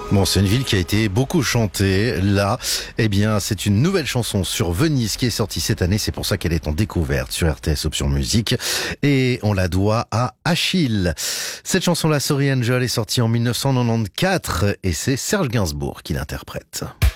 Bon, c'est une ville qui a été beaucoup chantée. Là, eh bien, c'est une nouvelle chanson sur Venise qui est sortie cette année. C'est pour ça qu'elle est en découverte sur RTS Option Musique. Et on la doit à Achille. Cette chanson-là, Sorry Angel, est sortie en 1994 et c'est Serge Gainsbourg qui l'interprète.